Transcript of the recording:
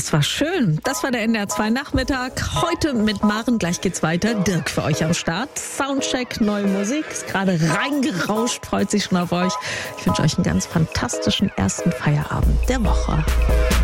Das war schön. Das war der NDR 2 Nachmittag. Heute mit Maren. Gleich geht's weiter. Dirk für euch am Start. Soundcheck, neue Musik. Ist gerade reingerauscht. Freut sich schon auf euch. Ich wünsche euch einen ganz fantastischen ersten Feierabend der Woche.